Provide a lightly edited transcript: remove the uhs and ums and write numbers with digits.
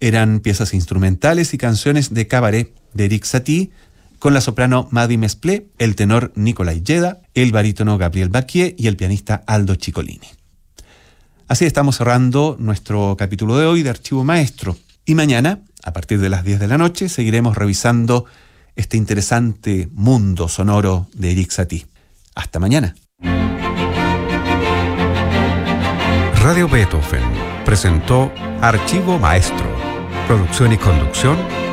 Eran piezas instrumentales y canciones de cabaret de Erik Satie, con la soprano Maddie Mesplé, el tenor Nicolai Yeda, el barítono Gabriel Baquier y el pianista Aldo Ciccolini. Así estamos cerrando nuestro capítulo de hoy de Archivo Maestro. Y mañana, a partir de las 10 de la noche, seguiremos revisando este interesante mundo sonoro de Erik Satie. Hasta mañana. Radio Beethoven presentó Archivo Maestro. Producción y conducción,